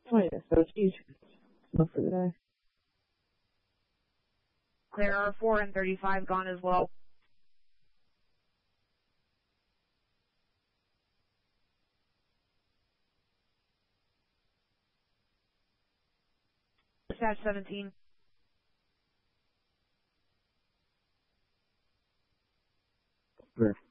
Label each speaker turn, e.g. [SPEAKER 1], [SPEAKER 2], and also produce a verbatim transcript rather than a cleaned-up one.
[SPEAKER 1] Oh yeah, so she's enough for the day.
[SPEAKER 2] Clear R four and thirty-five gone as well. Dispatch seventeen.
[SPEAKER 1] Clear.